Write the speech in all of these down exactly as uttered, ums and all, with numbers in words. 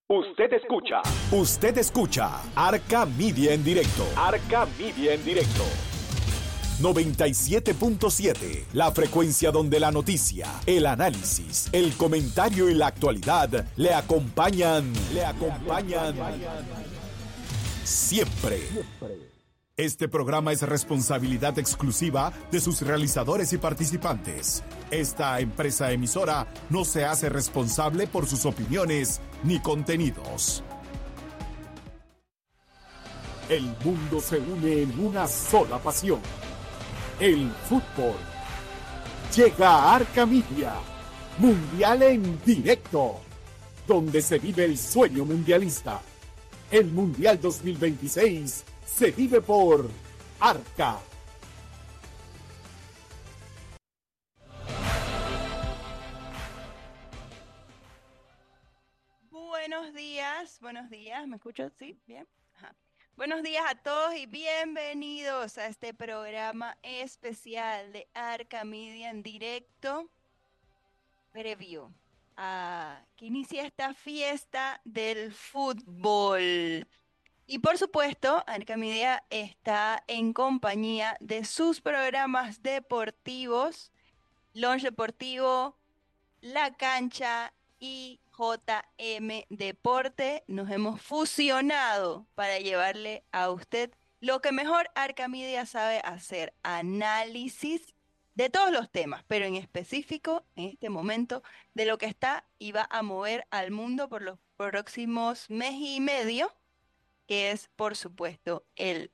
Usted escucha. Usted escucha Arca Media en directo. Arca Media en directo. noventa y siete punto siete, la frecuencia donde la noticia, el análisis, el comentario y la actualidad le acompañan, le acompañan siempre. Este programa es responsabilidad exclusiva de sus realizadores y participantes. Esta empresa emisora no se hace responsable por sus opiniones ni contenidos. El mundo se une en una sola pasión: el fútbol. Llega a Arca Media, Mundial en directo, donde se vive el sueño mundialista. El Mundial dos mil veintiséis se vive por Arca. Buenos días, buenos días, ¿me escucho? ¿Sí? ¿Bien? Ajá. Buenos días a todos y bienvenidos a este programa especial de Arca Media en directo, previo a que inicie esta fiesta del fútbol. Y por supuesto, Arca Media está en compañía de sus programas deportivos, Launch Deportivo, La Cancha y J M Deporte. Nos hemos fusionado para llevarle a usted lo que mejor Arca Media sabe hacer: análisis de todos los temas, pero en específico, en este momento, de lo que está y va a mover al mundo por los próximos mes y medio, que es, por supuesto, el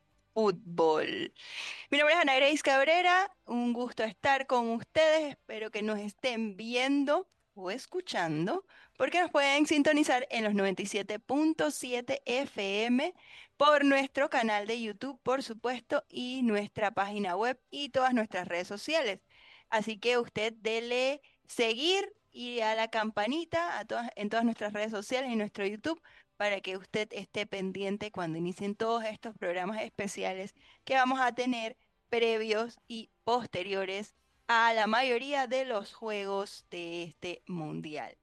fútbol. Mi nombre es Ana Grace Cabrera, un gusto estar con ustedes, espero que nos estén viendo o escuchando, porque nos pueden sintonizar en los noventa y siete punto siete F M por nuestro canal de YouTube, por supuesto, y nuestra página web y todas nuestras redes sociales. Así que usted dele seguir y a la campanita a todas, en todas nuestras redes sociales y nuestro YouTube, para que usted esté pendiente cuando inicien todos estos programas especiales que vamos a tener previos y posteriores a la mayoría de los juegos de este mundial.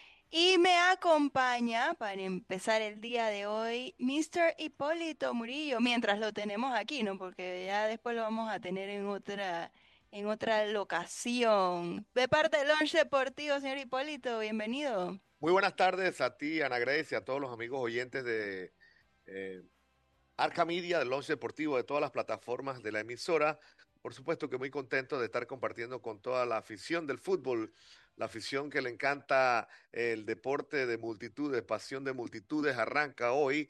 Y me acompaña para empezar el día de hoy míster Hipólito Murillo, mientras lo tenemos aquí, ¿no? Porque ya después lo vamos a tener en otra, en otra locación. De parte del Launch Deportivo, señor Hipólito, bienvenido. Muy buenas tardes a ti, Ana Grace, y a todos los amigos oyentes de eh, Arca Media, del Launch Deportivo, de todas las plataformas de la emisora. Por supuesto que muy contento de estar compartiendo con toda la afición del fútbol, la afición que le encanta el deporte de multitudes, pasión de multitudes. Arranca hoy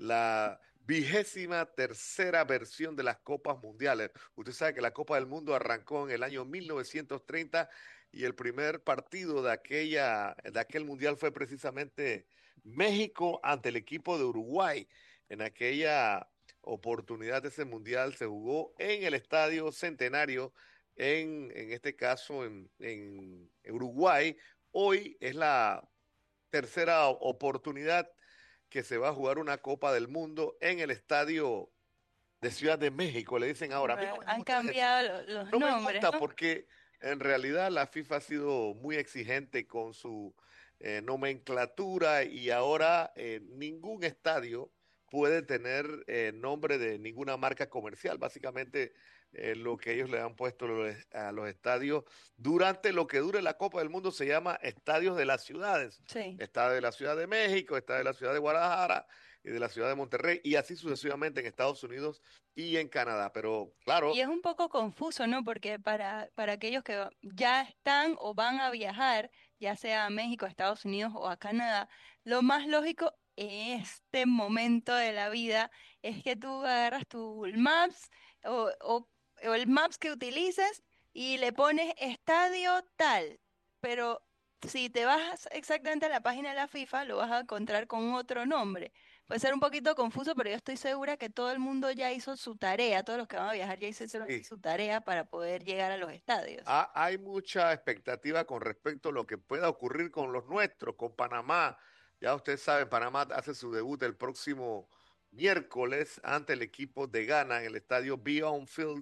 la vigésima tercera versión de las Copas Mundiales. Usted sabe que la Copa del Mundo arrancó en el año mil novecientos treinta y el primer partido de aquella, de aquel mundial fue precisamente México ante el equipo de Uruguay. En aquella oportunidad de ese mundial se jugó en el Estadio Centenario, en, en este caso en, en Uruguay. Hoy es la tercera oportunidad que se va a jugar una Copa del Mundo en el Estadio de Ciudad de México, le dicen ahora. A mí no me Han gusta decir- cambiado lo- los no me nombres, gusta ¿no? porque en realidad la FIFA ha sido muy exigente con su eh, nomenclatura y ahora eh, ningún estadio puede tener eh, nombre de ninguna marca comercial. Básicamente eh, lo que ellos le han puesto los- a los estadios durante lo que dure la Copa del Mundo se llama estadios de las ciudades. Sí. Está de la Ciudad de México, está de la Ciudad de Guadalajara y de la Ciudad de Monterrey y así sucesivamente en Estados Unidos y en Canadá. Pero Y claro, es un poco confuso, ¿no? Porque para, para aquellos que ya están o van a viajar, ya sea a México, a Estados Unidos o a Canadá, lo más lógico en este momento de la vida es que tú agarras tu Google Maps o, o- o el Maps que utilices y le pones estadio tal. Pero si te vas exactamente a la página de la FIFA, lo vas a encontrar con otro nombre. Puede ser un poquito confuso, pero yo estoy segura que todo el mundo ya hizo su tarea, todos los que van a viajar ya hicieron sí, su tarea para poder llegar a los estadios. ha- hay mucha expectativa con respecto a lo que pueda ocurrir con los nuestros, con Panamá. Ya usted sabe, Panamá hace su debut el próximo miércoles ante el equipo de Ghana en el estadio Beyond Field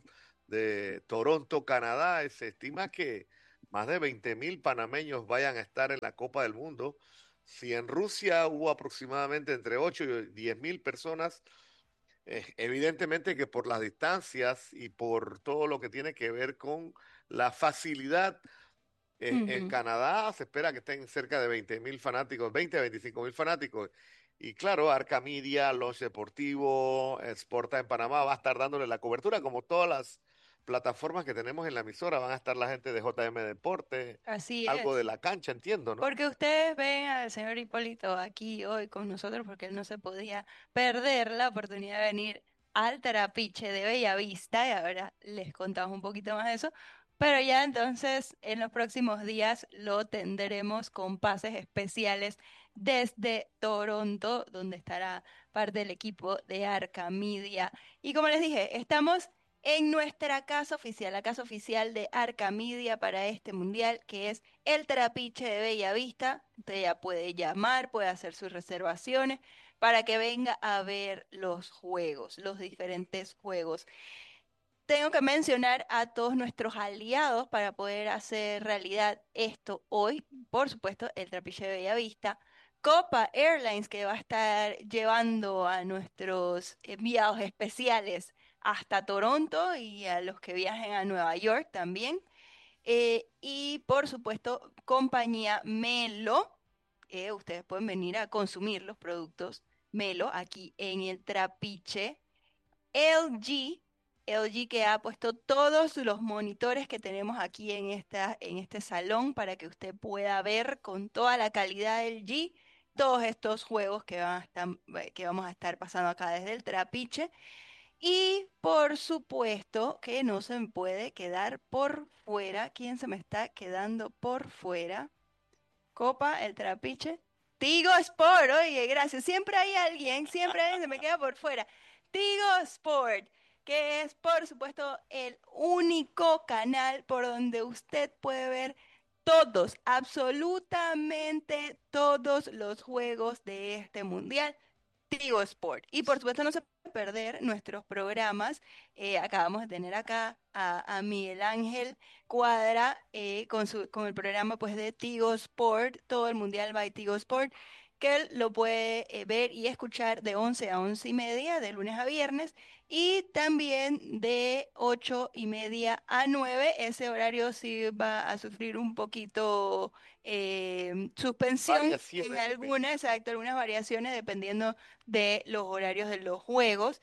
de Toronto, Canadá. Y se estima que más de veinte mil panameños vayan a estar en la Copa del Mundo. Si en Rusia hubo aproximadamente entre ocho y diez mil personas, eh, evidentemente que por las distancias y por todo lo que tiene que ver con la facilidad, eh, en Ujú. Canadá se espera que estén cerca de veinte mil fanáticos, veinte a veinticinco mil fanáticos. Y claro, Arca Media, Launch Deportivo, Sporta en Panamá va a estar dándole la cobertura, como todas las plataformas que tenemos en la emisora. Van a estar la gente de J M Deporte, Así algo de es. la cancha, entiendo, ¿no? Porque ustedes ven al señor Hipólito aquí hoy con nosotros porque él no se podía perder la oportunidad de venir al Tarapiche de Bellavista y ahora les contamos un poquito más de eso. Pero ya entonces en los próximos días lo tendremos con pases especiales desde Toronto, donde estará parte del equipo de Arca Media. Y como les dije, estamos en nuestra casa oficial, la casa oficial de Arca Media para este mundial, que es el Trapiche de Bellavista. Usted ya puede llamar, puede hacer sus reservaciones para que venga a ver los juegos, los diferentes juegos. Tengo que mencionar a todos nuestros aliados para poder hacer realidad esto hoy. Por supuesto, el Trapiche de Bellavista. Copa Airlines, que va a estar llevando a nuestros enviados especiales hasta Toronto y a los que viajen a Nueva York también. Eh, y por supuesto, compañía Melo. Eh, ustedes pueden venir a consumir los productos Melo aquí en el Trapiche. L G, L G que ha puesto todos los monitores que tenemos aquí en esta, en este salón para que usted pueda ver con toda la calidad L G todos estos juegos que, van a estar, que vamos a estar pasando acá desde el Trapiche. Y por supuesto que no se me puede quedar por fuera. ¿Quién se me está quedando por fuera? Copa, el Trapiche. Tigo Sport, oye, gracias. Siempre hay alguien, siempre alguien se me queda por fuera. Tigo Sport, que es por supuesto el único canal por donde usted puede ver todos, absolutamente todos los juegos de este mundial. Tigo Sport. Y por supuesto no se puede perder nuestros programas. Eh, acabamos de tener acá a, a Miguel Ángel Cuadra eh, con, su, con el programa pues de Tigo Sport, todo el Mundial by Tigo Sport, que él lo puede eh, ver y escuchar de once a once y media, de lunes a viernes, y también de ocho y media a nueve. Ese horario sí va a sufrir un poquito eh, suspensión en Variaciones, ok. algunas, exacto, algunas variaciones dependiendo de los horarios de los juegos.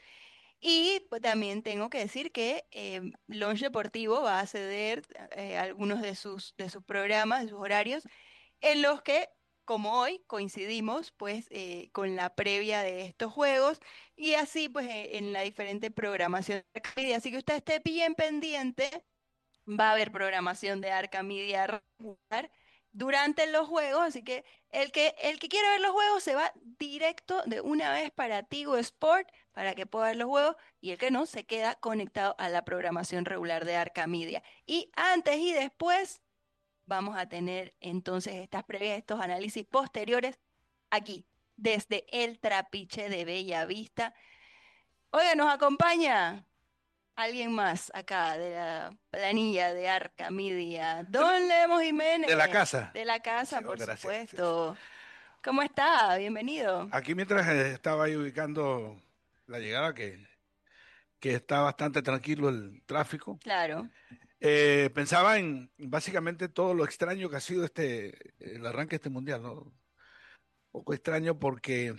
Y pues, también tengo que decir que eh, Launch Deportivo va a ceder eh, algunos de sus, de sus programas, de sus horarios, en los que, como hoy, coincidimos pues eh, con la previa de estos juegos y así pues eh, en la diferente programación. Así que usted esté bien pendiente. Va a haber programación de Arca Media regular durante los juegos, así que el que, el que quiera ver los juegos se va directo de una vez para Tigo Sport para que pueda ver los juegos y el que no se queda conectado a la programación regular de Arca Media. Y antes y después vamos a tener entonces estas previas, estos análisis posteriores aquí, desde el Trapiche de Bellavista. Oiga, nos acompaña alguien más acá de la planilla de Arca Media. Don Lemos De la Jiménez, casa. de la casa, Sí, oh, por gracias. Sí, sí. supuesto. ¿Cómo está? Bienvenido. Aquí mientras eh, estaba ahí ubicando la llegada, que, que está bastante tranquilo el tráfico, Claro. eh, pensaba en básicamente todo lo extraño que ha sido este, el arranque de este mundial, ¿no? Un poco extraño porque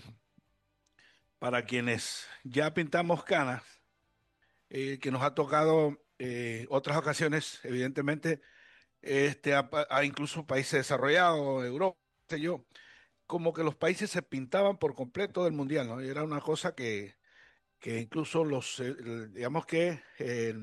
para quienes ya pintamos canas, eh, que nos ha tocado eh, otras ocasiones, evidentemente, este, a, a incluso países desarrollados, Europa, qué sé yo, como que los países se pintaban por completo del mundial, ¿no? Y era una cosa que, que incluso los, eh, el- digamos que eh,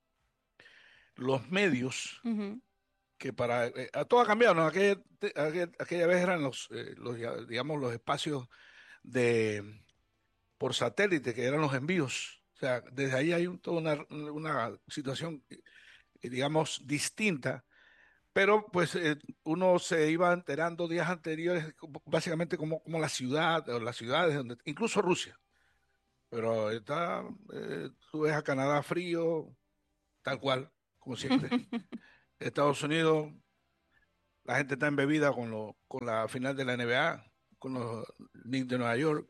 los medios, Ujú, que para, eh, a todo ha cambiado, ¿no? Aquella, te- aquella, aquella vez eran los, eh, los, ya- digamos, los espacios de, por satélite, que eran los envíos. O sea, desde ahí hay un- toda una, una situación, eh, digamos, distinta. Pero pues eh, uno se iba enterando días anteriores, como- básicamente como, como la ciudad, o las ciudades, donde, incluso Rusia. Pero está, eh, tú ves a Canadá frío, tal cual, como siempre. Estados Unidos, la gente está embebida con, lo, con la final de la N B A. con los Knicks de Nueva York.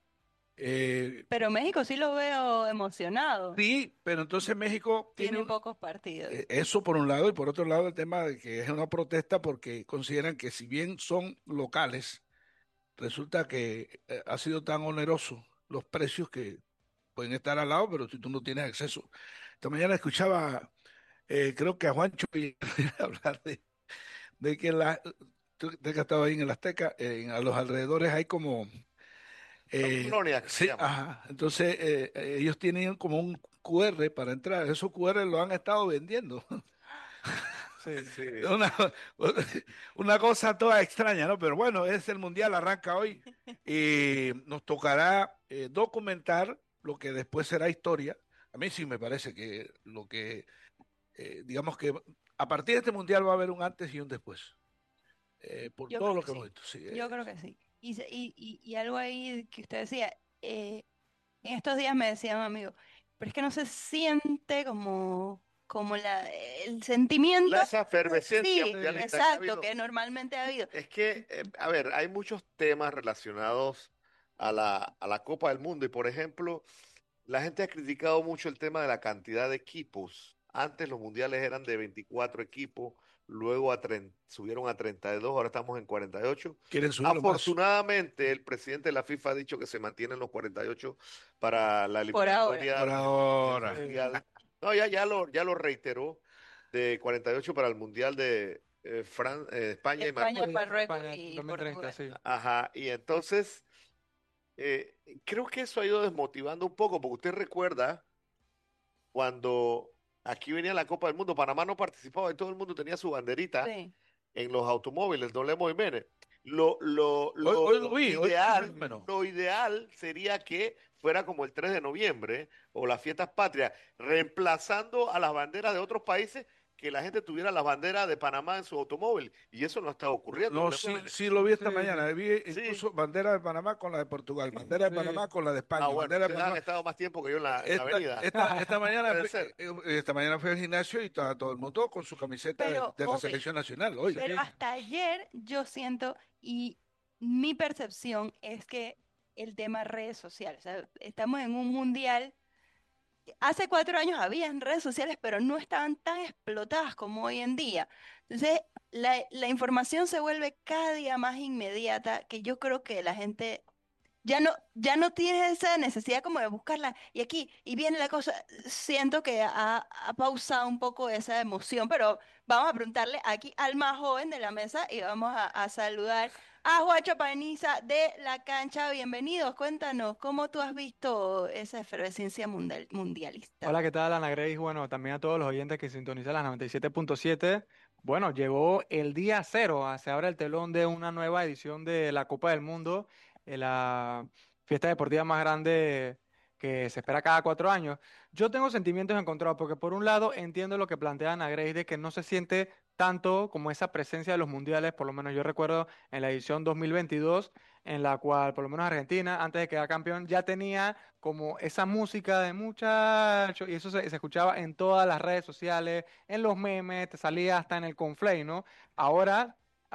Eh, Pero México sí lo veo emocionado. sí, pero entonces México tiene Tiene un- pocos partidos. eh, eso por un lado, y por otro lado el tema de que es una protesta porque consideran que si bien son locales, resulta que eh, ha sido tan oneroso los precios que pueden estar al lado, pero si tú no tienes acceso. Esta mañana escuchaba, eh, creo que a Juancho Villar hablar de, de que la, tú te que estaba ahí en el Azteca, eh, en- a los alrededores hay como, Son eh, colonias que le sí, llaman. ajá, entonces eh, eh, ellos tienen como un Q R para entrar, esos Q R lo han estado vendiendo. Sí. Sí. Una, una cosa toda extraña, ¿no? Pero bueno, es el mundial, arranca hoy y nos tocará eh, documentar lo que después será historia. A mí sí me parece que lo que, eh, digamos que a partir de este mundial va a haber un antes y un después, eh, por Yo todo creo lo que que hemos sí. visto. Sí, Yo eh, creo que sí. Y, se- y, y, y algo ahí que usted decía, eh, en estos días me decía un amigo, pero es que no se siente como, como la, el sentimiento. La, esa efervescencia Sí, mundialista que ha exacto, habido. que normalmente ha habido. Es que, eh, a ver, hay muchos temas relacionados a la, a la Copa del Mundo y, por ejemplo, la gente ha criticado mucho el tema de la cantidad de equipos. Antes los mundiales eran de veinticuatro equipos, luego a treinta subieron a treinta y dos, ahora estamos en cuarenta y ocho. quieren subirlo más. Afortunadamente, el presidente de la FIFA ha dicho que se mantienen los cuarenta y ocho para la Por ahora. eliminatoria Por del ahora. Mundial. No, ya, ya lo, ya lo reiteró, de cuarenta y ocho para el Mundial de eh, Fran- eh, España y España, Marruecos. Marruecos España y dos mil treinta, Portugal. sí. Ajá, y entonces eh, creo que eso ha ido desmotivando un poco, porque usted recuerda cuando aquí venía la Copa del Mundo, Panamá no participaba y todo el mundo tenía su banderita Sí. en los automóviles, no Lemos Jiménez. Lo, lo, Hoy, lo hoy lo vi, hoy vi un ideal, fenómeno. lo ideal sería que fuera como el tres de noviembre o las fiestas patrias, reemplazando a las banderas de otros países, que la gente tuviera las banderas de Panamá en su automóvil. Y eso no está ocurriendo. No, Lemos sí, Jiménez. sí lo vi esta Sí, mañana. Vi Sí. incluso bandera de Panamá con la de Portugal, bandera de sí. Panamá con la de Ah, España, bueno, bandera de ustedes han Panamá. estado más tiempo que yo en la, en la Esta, avenida. esta, esta mañana, Puede fui- ser. eh, esta mañana fui al gimnasio y estaba todo el mundo con su camiseta de, Pero, de la ok, selección nacional. Oiga, pero Sí. hasta ayer yo siento, y mi percepción es que el tema redes sociales, o sea, estamos en un mundial. Hace cuatro años habían redes sociales, pero no estaban tan explotadas como hoy en día. Entonces, la, la información se vuelve cada día más inmediata, que yo creo que la gente ya no, ya no tiene esa necesidad como de buscarla. Y aquí, y viene la cosa, siento que ha, ha pausado un poco esa emoción, pero vamos a preguntarle aquí al más joven de la mesa y vamos a, a saludar a Juancho Paniza de La Cancha. Bienvenidos, cuéntanos, ¿cómo tú has visto esa efervescencia mundial, mundialista? Hola, ¿qué tal, Ana Grace? Bueno, también a todos los oyentes que sintonizan las noventa y siete punto siete. Bueno, llegó el día cero, ah, se abre el telón de una nueva edición de la Copa del Mundo, eh, la fiesta deportiva más grande que se espera cada cuatro años. Yo tengo sentimientos encontrados porque por un lado entiendo lo que plantea Ana Grace de que no se siente tanto como esa presencia de los mundiales, por lo menos yo recuerdo en la edición dos mil veintidós, en la cual por lo menos Argentina, antes de quedar campeón, ya tenía como esa música de muchachos, y eso se, se escuchaba en todas las redes sociales, en los memes, te salía hasta en el Conflay, ¿no? Ahora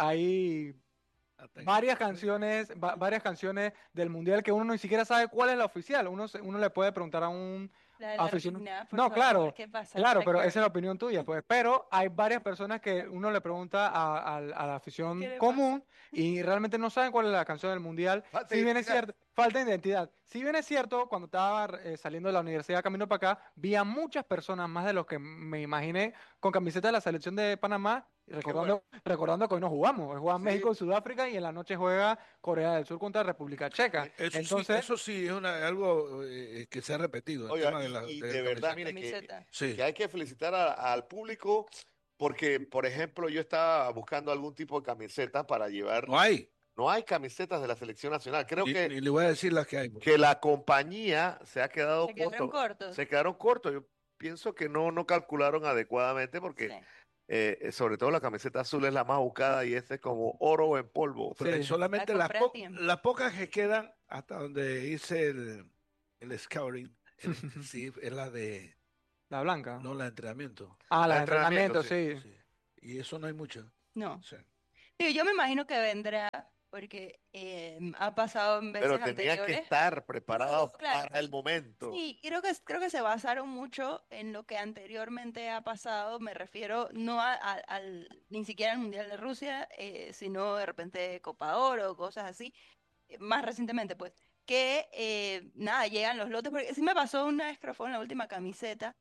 hay hasta en- varias canciones, va- varias canciones del mundial que uno ni siquiera sabe cuál es la oficial. Uno, se- uno le puede preguntar a un La de la aficionado. Argentina, por No, favor, claro, ¿qué pasa? claro, pero esa Shakira, es la opinión tuya, pues. Pero hay varias personas que uno le pregunta a, a- a la ¿qué afición le pasa? común y realmente no saben cuál es la canción del mundial. Falta Si bien es identidad. cierto, falta de identidad. Si bien es cierto, cuando estaba eh, saliendo de la universidad camino para acá, vi a muchas personas, más de los que me imaginé, con camiseta de la selección de Panamá. y Qué Recordando, recordando que hoy no jugamos, hoy juega Sí. México y Sudáfrica y en la noche juega Corea del Sur contra República Checa. Eso Entonces, sí, eso sí es una, algo eh, que se ha repetido, el Oiga, tema de la, y, y de de la verdad, camiseta. mire que, Camiseta. Sí, que hay que felicitar a- al público porque, por ejemplo, yo estaba buscando algún tipo de camiseta para llevar. no hay, No hay camisetas de la selección nacional. Creo ni, que, ni le voy a decir las que hay. que la compañía se ha quedado Se quedaron corto. cortos. Se quedaron cortos. Yo pienso que no, no calcularon adecuadamente porque Sí. eh, eh, sobre todo la camiseta azul es la más buscada y ese es como oro en polvo. Pero hay sí, solamente La las, compré a po- tiempo. las pocas que quedan hasta donde hice el, el scouting, el- sí, es la de, la blanca. no la de entrenamiento. Ah, la La de de entrenamiento, entrenamiento, sí. Sí. Y eso no hay mucho. No. Sí. Digo, yo me imagino que vendrá, porque eh, ha pasado en Pero veces tenían que anteriores. estar preparados Claro, para el momento. sí, creo que, creo que se basaron mucho en lo que anteriormente ha pasado. Me refiero no a- a- al, ni siquiera al Mundial de Rusia, eh, sino de repente Copa Oro, cosas así, eh, más recientemente, pues, que eh, nada, llegan los lotes, porque sí me pasó una vez, creo que fue en la última camiseta,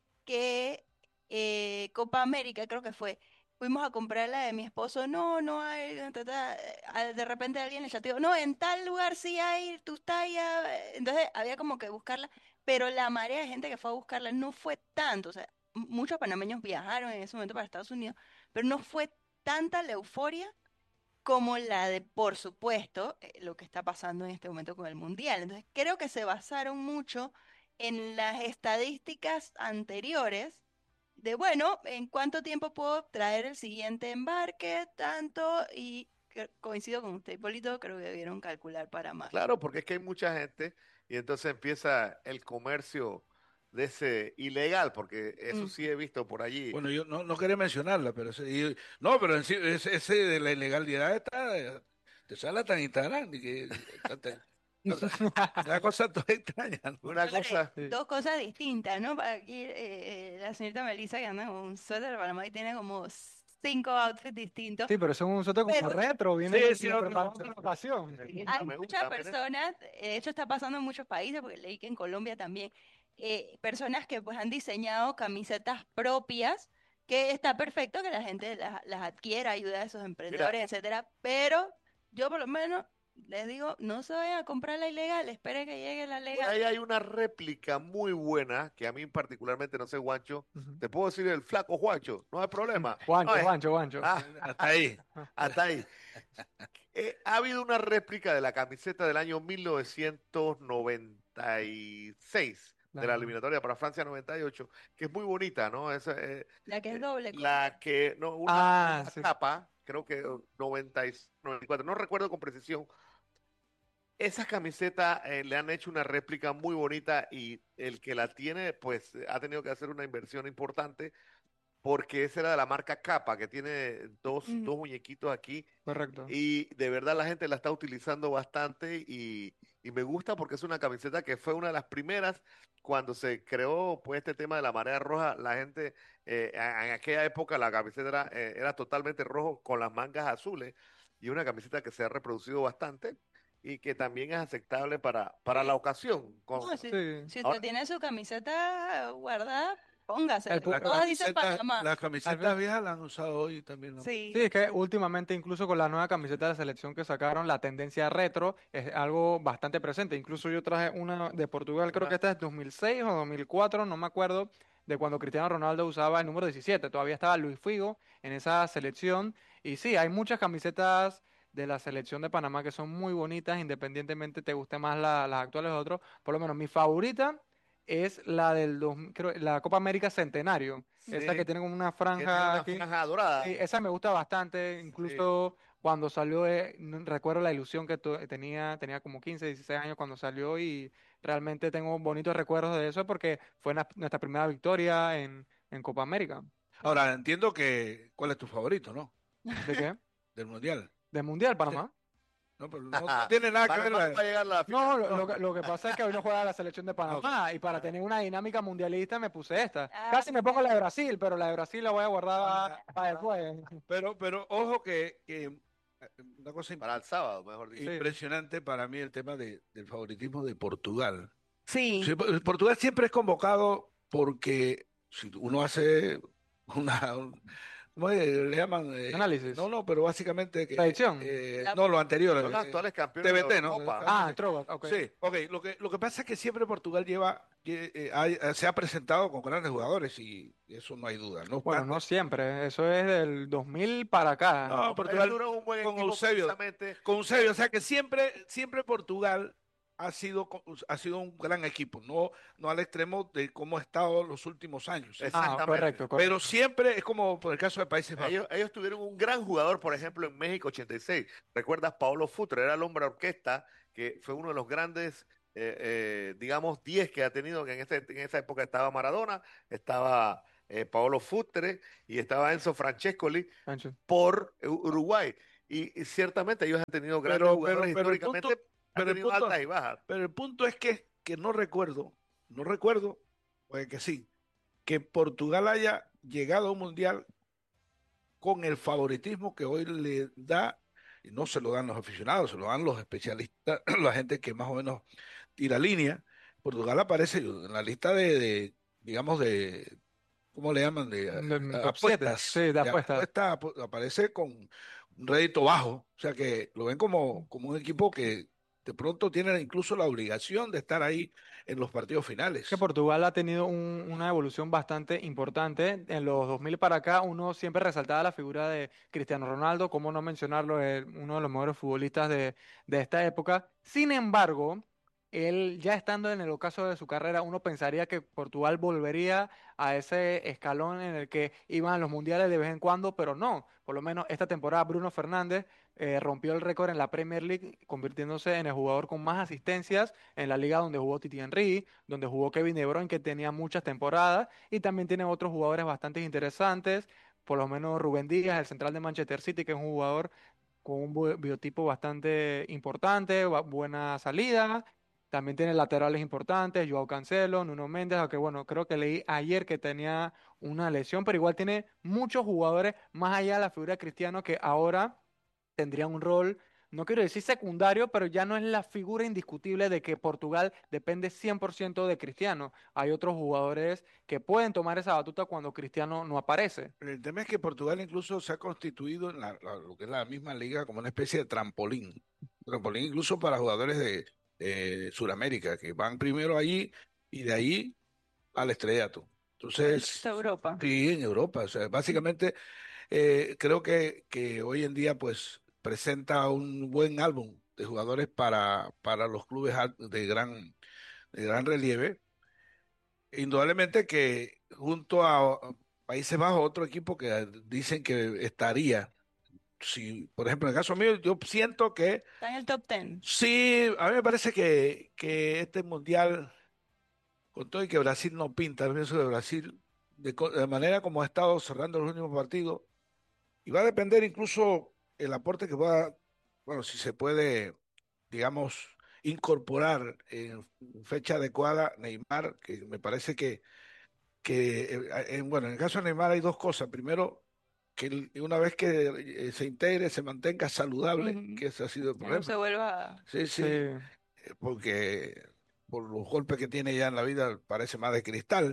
que eh, Copa América, creo que fue, fuimos a comprar la de mi esposo, no, no hay, ta, ta, eh, ah, de repente alguien le chateó, no, en tal lugar sí hay tu talla, eh, entonces había como que buscarla, pero la marea de gente que fue a buscarla no fue tanto, o sea, m- muchos panameños viajaron en ese momento para Estados Unidos, pero no fue tanta la euforia como la de, por supuesto, eh, lo que está pasando en este momento con el Mundial. Entonces, creo que se basaron mucho en las estadísticas anteriores de, bueno, en cuánto tiempo puedo traer el siguiente embarque, tanto, y que- coincido con usted, Hipólito, creo que debieron calcular para más. Claro, porque es que hay mucha gente y entonces empieza el comercio de ese ilegal, porque eso Mm. sí he visto por allí. Bueno, yo no, no quería mencionarla, pero ese- y- no, pero en sí, ese, ese de la ilegalidad está, eh, te sale tan Instagram, y que, te- o sea, una cosa toda extraña, ¿no? Una Ahora, cosa, Sí. dos cosas distintas, ¿no? Para aquí, eh, eh, la señorita Melissa que anda con un suéter de Panamá y tiene como cinco outfits distintos. Sí, pero eso es un soto como Pero retro, viene Sí, de sí, de no, preparar no, otra ocasión. me hay gusta, me muchas gusta, mire. personas, de hecho está pasando en muchos países, porque leí que en Colombia también, eh, personas que pues han diseñado camisetas propias, que está perfecto que la gente las, las adquiera, ayuda a esos Mira, emprendedores, etcétera, pero yo por lo menos les digo, no se vayan a comprar la ilegal, espere que llegue la por legal. ahí hay una réplica muy buena que a mí particularmente, no sé, Juancho, Ujú. te puedo decir el flaco Juancho, no hay problema. No Guancho, es, guancho, guancho. ah, Hasta ahí. hasta ahí. Eh, ha habido una réplica de la camiseta del año mil novecientos noventa y seis de la Ajá. eliminatoria para Francia noventa y ocho, que es muy bonita, ¿no? Esa, eh, La que es eh, doble la color. que, no, una, Ah, una sí. capa, creo que noventa y noventa y cuatro, no recuerdo con precisión. Esas camisetas eh, le han hecho una réplica muy bonita y el que la tiene, pues ha tenido que hacer una inversión importante porque esa era de la marca Capa, que tiene dos, Mm. dos muñequitos aquí Correcto. y de verdad la gente la está utilizando bastante y, y me gusta porque es una camiseta que fue una de las primeras cuando se creó pues este tema de la marea roja. La gente eh, a- en aquella época la camiseta era, eh, era totalmente rojo con las mangas azules y una camiseta que se ha reproducido bastante y que también es aceptable para, para la ocasión. Con, No, si, Sí. si usted ahora, tiene su camiseta guardada, póngase. El, pu- La Todas dicen camiseta, Panamá. las al camisetas fin- viejas las han usado hoy también, ¿no? Sí. Sí, es que últimamente incluso con la nueva camiseta de la selección que sacaron, la tendencia retro es algo bastante presente. Incluso yo traje una de Portugal, creo que una, esta es dos mil seis o dos mil cuatro, no me acuerdo, de cuando Cristiano Ronaldo usaba el número diecisiete. Todavía estaba Luis Figo en esa selección. Y sí, hay muchas camisetas de la selección de Panamá que son muy bonitas, independientemente te guste más la- las actuales o otros. Por lo menos mi favorita es la del dos mil creo, la Copa América Centenario. Esa que sí, tiene como una que tiene franja una aquí. franja Sí, dorada. esa me gusta bastante, Sí. incluso cuando salió, eh, no- recuerdo la ilusión que tu- tenía, tenía como quince, dieciséis años cuando salió y realmente tengo bonitos recuerdos de eso porque fue na- nuestra primera victoria en, en Copa América. Ahora, entiendo que, ¿cuál es tu favorito, no? ¿De qué? Del Mundial. ¿De Mundial, Panamá? No, pero no, no tiene nada que ver Panamá la... va a llegar a la final. No, lo, No. lo que lo que pasa es que hoy no juega la selección de Ah, ok. Panamá y para tener una dinámica mundialista me puse esta. Ah, Casi me pongo la de Brasil, pero la de Brasil la voy a guardar para después. Pero, pero ojo que, que eh, una cosa Para el sábado, mejor dicho. Sí. impresionante para mí el tema de, del favoritismo de Portugal. Sí. Sí, Por- Portugal siempre es convocado porque si uno hace una, un- ¿cómo le llaman? Eh, Análisis. no, no, pero básicamente que, Predicción. eh, La- no, lo anterior. Son los eh, actuales campeones de T V T, ¿no? Europa. Ah, Throwback, ok. Sí, ok. Lo que, lo que pasa es que siempre Portugal lleva, lle- eh, ha- se ha presentado con grandes jugadores y eso no hay duda. No Bueno, obstante, no siempre, eso es del dos mil para acá. no, Pero Portugal Portugal es un buen con equipo Eusebio, precisamente. con Eusebio, o sea que siempre, siempre Portugal ha sido, co- ha sido un gran equipo, no, no al extremo de cómo ha estado los últimos años. Ah, Exactamente. correcto, correcto. Pero siempre es como por el caso de Países Bajos. Ellos, ellos tuvieron un gran jugador, por ejemplo, en México ochenta y seis. ¿Recuerdas? Paolo Futre, era el hombre orquesta, que fue uno de los grandes, eh, eh, digamos, diez que ha tenido, que en, este, en esa época estaba Maradona, estaba eh, Paolo Futre y estaba Enzo Francescoli Sancho. por U- Uruguay. Y, y ciertamente ellos han tenido grandes Pero, pero, jugadores pero el históricamente, punto, han pero el tenido punto, altas y bajas. pero el punto es que, que no recuerdo, no recuerdo, puede que sí, que Portugal haya llegado a un mundial con el favoritismo que hoy le da, y no se lo dan los aficionados, se lo dan los especialistas, la gente que más o menos tira línea. Portugal aparece en la lista de, de, digamos, de, ¿cómo le llaman? De eh, Mm, Top siete, sí, apuestas. de De apuestas. apuestas ap- aparece con un rédito bajo, o sea que lo ven como, como un equipo que de pronto tiene incluso la obligación de estar ahí en los partidos Que finales. Portugal ha tenido un- una evolución bastante importante. En los dos mil para acá, uno siempre resaltaba la figura de Cristiano Ronaldo, cómo no mencionarlo, es uno de los mejores futbolistas de, de esta época. Sin embargo, él ya estando en el ocaso de su carrera, uno pensaría que Portugal volvería a ese escalón en el que iban a los mundiales de vez en cuando, pero no. Por lo menos esta temporada Bruno Fernández eh, rompió el récord en la Premier League, convirtiéndose en el jugador con más asistencias en la liga donde jugó Titi Henry, donde jugó Kevin De Bruyne, que tenía muchas temporadas, y también tiene otros jugadores bastante interesantes, por lo menos Rubén Díaz, el central de Manchester City, que es un jugador con un bu- biotipo bastante importante, ba- buena salida. También tiene laterales importantes, Joao Cancelo, Nuno Méndez, aunque bueno, creo que leí ayer que tenía una lesión, pero igual tiene muchos jugadores más allá de la figura de Cristiano que ahora tendrían un rol, no quiero decir secundario, pero ya no es la figura indiscutible de que Portugal depende cien por ciento de Cristiano. Hay otros jugadores que pueden tomar esa batuta cuando Cristiano no aparece. El tema es que Portugal incluso se ha constituido en la- la- lo que es la misma liga como una especie de trampolín. Trampolín incluso para jugadores de, de Sudamérica, que van primero allí y de ahí al estrellato. Esta Entonces, Europa. sí, en Europa. O sea, básicamente eh, creo que, que hoy en día pues presenta un buen álbum de jugadores para, para los clubes al- de gran, de gran relieve. Indudablemente que junto a Países Bajos, otro equipo que dicen que estaría, si, por ejemplo, en el caso mío, yo siento que Está en el top diez. sí, a mí me parece que, que este mundial, con todo y que Brasil no pinta, yo pienso de Brasil, de, co- de manera como ha estado cerrando los últimos partidos, y va a depender incluso el aporte que pueda, bueno, si se puede, digamos, incorporar en fecha adecuada Neymar, que me parece que que, eh, en, bueno, en el caso de Neymar hay dos cosas. Primero, que él, una vez que eh, se integre, se mantenga saludable, Ujú. que ese ha sido el Ya no problema. se vuelva. Sí, Sí, sí, eh, porque por los golpes que tiene ya en la vida parece más de cristal.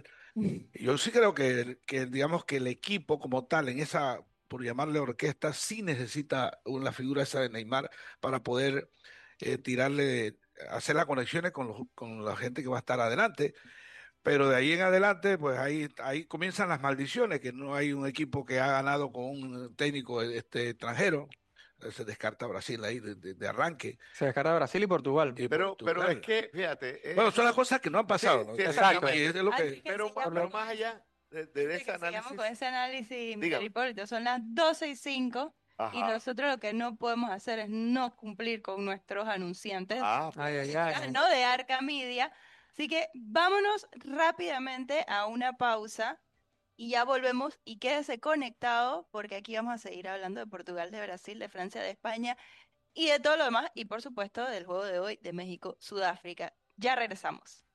Yo sí creo que, que digamos que el equipo como tal, en esa, por llamarle orquesta, sí necesita una figura esa de Neymar para poder eh, tirarle, hacer las conexiones con, los- con la gente que va a estar adelante. Pero de ahí en adelante, pues ahí, ahí comienzan las maldiciones, que no hay un equipo que ha ganado con un técnico este, extranjero. Eh, Se descarta Brasil ahí de, de- de arranque. se descarta Brasil y Portugal. Y Pero, pero es Portugal. que, fíjate, Bueno, eh, son las cosas que no han sí, pasado, ¿no? sí, Exacto. Y es exactamente. de lo Antes que... que Pero, ma- sigamos pero con más ese, allá de, de antes ese que sigamos con análisis, ese análisis, Miguel dígame. Hipólito, son las doce y cinco y Ajá. nosotros lo que no podemos hacer es no cumplir con nuestros anunciantes, Ah, Ay, ay, ah, ay. ¿no? De Arca Media. Así que vámonos rápidamente a una pausa y ya volvemos y quédese conectado porque aquí vamos a seguir hablando de Portugal, de Brasil, de Francia, de España y de todo lo demás y por supuesto del juego de hoy de México-Sudáfrica. Ya regresamos.